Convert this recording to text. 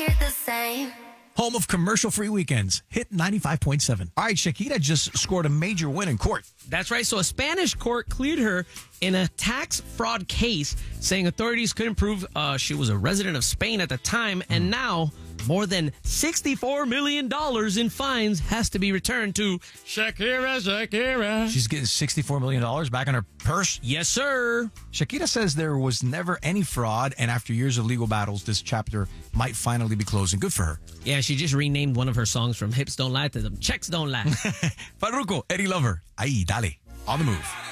hear the same. Home of commercial-free weekends. Hit 95.7. All right, Shakira just scored a major win in court. That's right. So a Spanish court cleared her in a tax fraud case, saying authorities couldn't prove she was a resident of Spain at the time. And now more than $64 million in fines has to be returned to Shakira. She's getting $64 million back in her purse. Yes, sir. Shakira says there was never any fraud, and after years of legal battles, this chapter might finally be closing. Good for her. Yeah, she just renamed one of her songs from Hips Don't Lie to them Checks Don't Lie. Farruko, Eddie Lover. Ahí, dale. On the move.